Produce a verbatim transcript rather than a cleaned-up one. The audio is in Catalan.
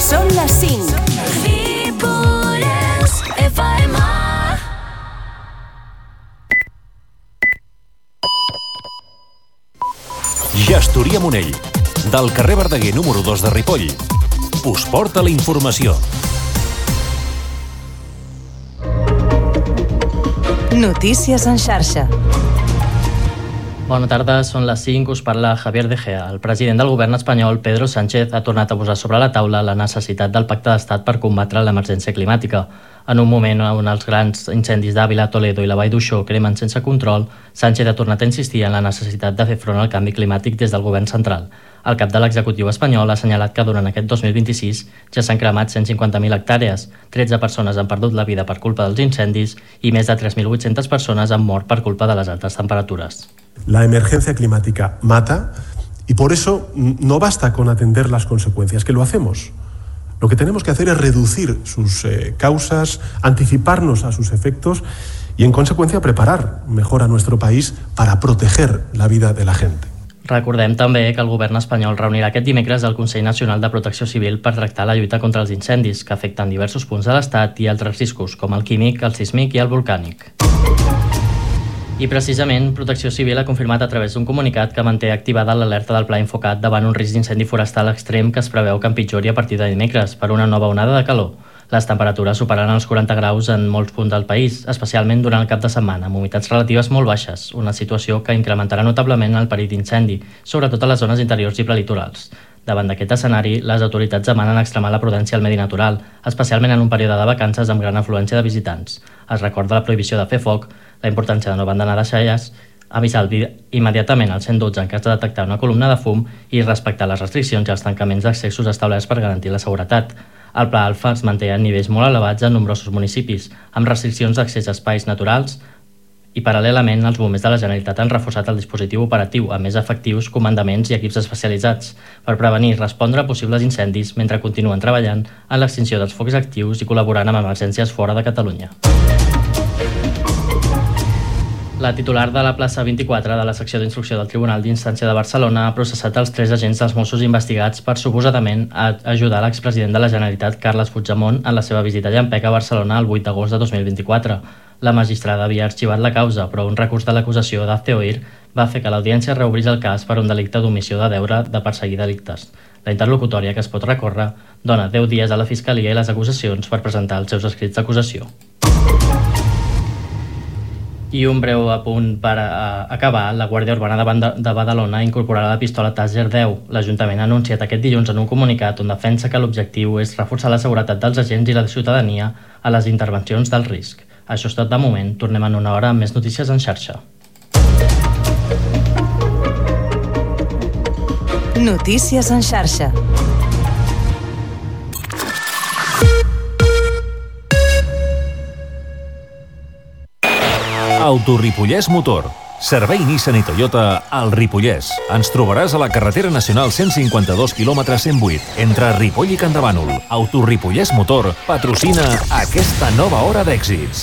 Són les cinc. Ripollès F M. Gestoria Monell, del carrer Verdaguer número dos de Ripoll, us porta la informació. Notícies en xarxa. Bona tarda, són les cinc, us parla Javier De Gea. El president del govern espanyol, Pedro Sánchez, ha tornat a posar sobre la taula la necessitat del pacte d'estat per combatre l'emergència climàtica. En un moment on els grans incendis d'Àvila, Toledo i la Vall d'Uixó cremen sense control, Sánchez ha tornat a insistir en la necessitat de fer front al canvi climàtic des del govern central. El cap de l'executiu espanyol ha assenyalat que durant aquest dos mil vint-i-sis ja s'han cremat cent cinquanta mil hectàrees, tretze persones han perdut la vida per culpa dels incendis i més de tres mil vuit-centes persones han mort per culpa de les altes temperatures. La emergencia climática mata y por eso no basta con atender las consecuencias, que lo hacemos. Lo que tenemos que hacer es reducir sus eh, causas, anticiparnos a sus efectos y, en consecuencia, preparar mejor a nuestro país para proteger la vida de la gente. Recordem també que el govern espanyol reunirà aquest dimecres el Consell Nacional de Protecció Civil per tractar la lluita contra els incendis, que afecten diversos punts de l'Estat i altres riscos, com el químic, el sísmic i el volcànic. I precisament, Protecció Civil ha confirmat a través d'un comunicat que manté activada l'alerta del Pla Infocat davant un risc d'incendi forestal extrem que es preveu que empitjori a partir de dimecres per una nova onada de calor. Les temperatures superaran els quaranta graus en molts punts del país, especialment durant el cap de setmana, amb humitats relatives molt baixes, una situació que incrementarà notablement el perill d'incendi, sobretot a les zones interiors i prelitorals. Davant d'aquest escenari, les autoritats demanen extremar la prudència al medi natural, especialment en un període de vacances amb gran afluència de visitants. Es recorda la prohibició de fer foc, la importància de no abandonar deixalles, avisar immediatament al cent dotze en cas de detectar una columna de fum i respectar les restriccions i els tancaments d'accessos establerts per garantir la seguretat. El Pla Alfa es manté a nivells molt elevats en nombrosos municipis, amb restriccions d'accés a espais naturals, i paral·lelament els bombers de la Generalitat han reforçat el dispositiu operatiu amb més efectius, comandaments i equips especialitzats per prevenir i respondre a possibles incendis mentre continuen treballant en l'extinció dels focs actius i col·laborant amb emergències fora de Catalunya. La titular de la plaça vint-i-quatre de la secció d'instrucció del Tribunal d'Instància de Barcelona ha processat els tres agents dels Mossos investigats per suposadament ajudar l'expresident de la Generalitat, Carles Puigdemont, en la seva visita a Llampec a Barcelona el vuit d'agost de dos mil vint-i-quatre. La magistrada havia arxivat la causa, però un recurs de l'acusació d'Azte Oír va fer que l'audiència reobrís el cas per un delicte d'omissió de deure de perseguir delictes. La interlocutòria que es pot recórrer dona deu dies a la Fiscalia i les acusacions per presentar els seus escrits d'acusació. I un breu apunt per a acabar, la Guàrdia Urbana de Badalona incorporarà la pistola Taser deu. L'Ajuntament ha anunciat aquest dilluns en un comunicat on defensa que l'objectiu és reforçar la seguretat dels agents i la ciutadania a les intervencions del risc. Això és tot de moment, tornem en una hora amb més notícies en xarxa. Notícies en xarxa. Autoripollès Motor. Servei Nissan i Toyota al Ripollès. Ens trobaràs a la carretera nacional cent cinquanta-dos quilòmetres cent vuit, entre Ripoll i Campdevànol. Autoripollès Motor patrocina aquesta nova hora d'èxits.